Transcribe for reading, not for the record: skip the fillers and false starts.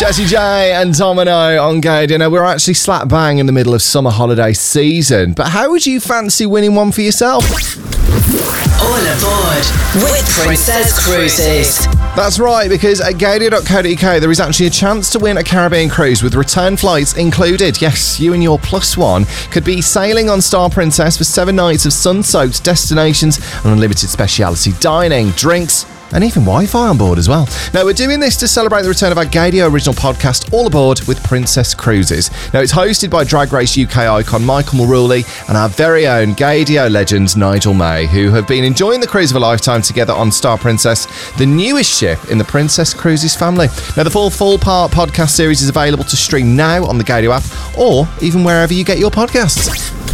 Jessie J and Domino on Gaydio. Now, we're actually slap bang in the middle of summer holiday season, but how would you fancy winning one for yourself? All aboard with Princess Cruises. That's right, because at Gaydio.co.uk there is actually a chance to win a Caribbean cruise with return flights included. Yes, you and your plus one could be sailing on Star Princess for 7 nights of sun-soaked destinations and unlimited speciality dining, drinks, and even Wi-Fi on board as well. Now, we're doing this to celebrate the return of our Gaydio original podcast, All Aboard with Princess Cruises. Now, it's hosted by Drag Race UK icon Michael Maruli and our very own Gaydio legend Nigel May, who have been enjoying the cruise of a lifetime together on Star Princess, the newest ship in the Princess Cruises family. Now, the full part podcast series is available to stream now on the Gaydio app or even wherever you get your podcasts.